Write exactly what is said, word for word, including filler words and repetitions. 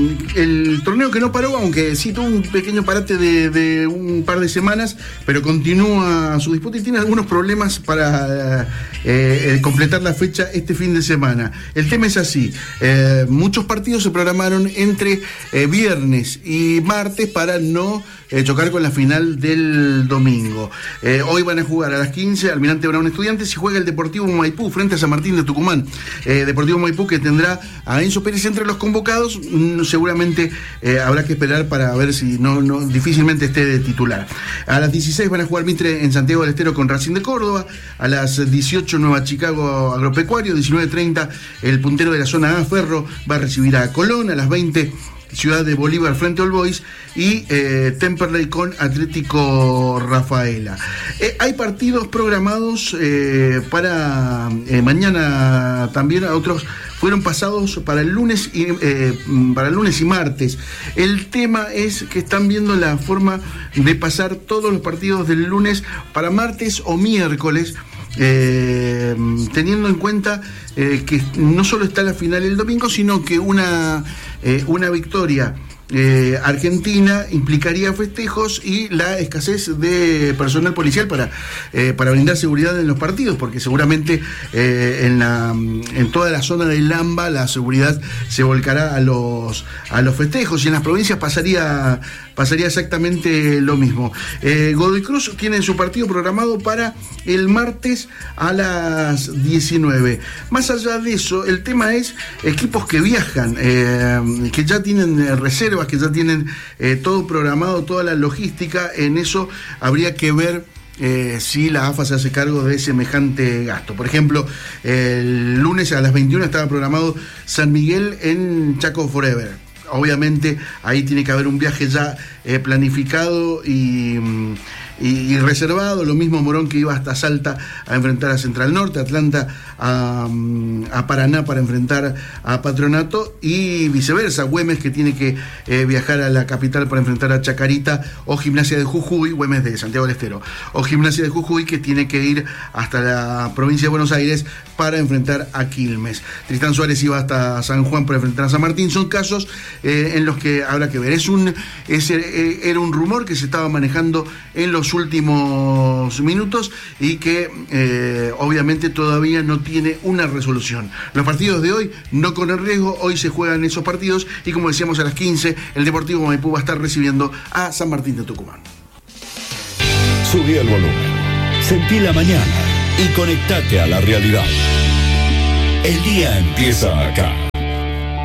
El torneo que no paró, aunque sí tuvo un pequeño parate de, de un par de semanas, pero continúa su disputa y tiene algunos problemas para eh, completar la fecha este fin de semana. El tema es así, eh, muchos partidos se programaron entre eh, viernes y martes para no eh, chocar con la final del domingo. Eh, hoy van a jugar a las quince Almirante Brown Estudiantes y juega el Deportivo Maipú frente a San Martín de Tucumán. Eh, Deportivo Maipú que tendrá a Enzo Pérez entre los convocados. Seguramente eh, habrá que esperar para ver si no, no difícilmente esté de titular. A las dieciséis van a jugar Mitre en Santiago del Estero con Racing de Córdoba. A las dieciocho Nueva Chicago Agropecuario. diecinueve treinta el puntero de la zona A, Ferro, va a recibir a Colón. A las veinte Ciudad de Bolívar frente a All Boys y eh, Temperley con Atlético Rafaela. Eh, hay partidos programados eh, para eh, mañana también, a otros fueron pasados para el lunes y eh, para el lunes y martes. El tema es que están viendo la forma de pasar todos los partidos del lunes para martes o miércoles. Eh, teniendo en cuenta eh, que no solo está la final el domingo, sino que una, eh, una victoria eh, argentina implicaría festejos y la escasez de personal policial para, eh, para brindar seguridad en los partidos, porque seguramente eh, en, la, en toda la zona del AMBA la seguridad se volcará a los, a los festejos, y en las provincias pasaría pasaría exactamente lo mismo. Eh, Godoy Cruz tiene su partido programado para el martes a las diecinueve. Más allá de eso, el tema es equipos que viajan, eh, que ya tienen reservas, que ya tienen eh, todo programado, toda la logística. En eso habría que ver Eh, si la AFA se hace cargo de semejante gasto. Por ejemplo, el lunes a las veintiuna estaba programado San Miguel en Chaco Forever. Obviamente ahí tiene que haber un viaje ya eh, planificado y, y, y reservado. Lo mismo Morón, que iba hasta Salta a enfrentar a Central Norte, Atlanta a, a Paraná para enfrentar a Patronato, y viceversa, Güemes, que tiene que eh, viajar a la capital para enfrentar a Chacarita, o Gimnasia de Jujuy, Güemes de Santiago del Estero, o Gimnasia de Jujuy, que tiene que ir hasta la provincia de Buenos Aires para enfrentar a Quilmes. Tristán Suárez iba hasta San Juan para enfrentar a San Martín. Son casos eh, en los que habrá que ver. Es un, es, eh, era un rumor que se estaba manejando en los últimos minutos y que eh, obviamente todavía no tiene una resolución. Los partidos de hoy no corren riesgo, hoy se juegan esos partidos, y como decíamos, a las quince el Deportivo Maipú va a estar recibiendo a San Martín de Tucumán. Subí el volumen, sentí la mañana y conectate a la realidad. El día empieza acá.